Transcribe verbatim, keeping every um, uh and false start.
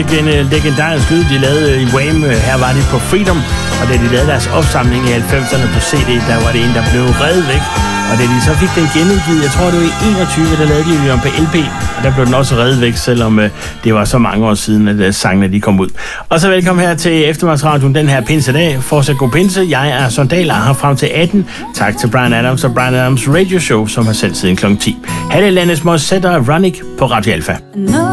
En uh, legendarisk lyd, de lavede i Wham. Her var det på Freedom, og da de lavede deres opsamling i halvfemserne på C D, der var det en, der blev revet væk. Og da de så fik den genudgivet, jeg tror det var i enogtyve, der lavede de den på L P, og der blev den også revet væk, selvom uh, det var så mange år siden, at uh, sangene de kom ud. Og så velkommen her til Eftermiddagsradioen den her pinsedag. Fortsat god pinse. Jeg er Sondal, og har frem til atten. Tak til Bryan Adams og Bryan Adams Radio Show, som har sendt siden klokken ti. Her er landets Mozart og Running på Radio Alpha. No.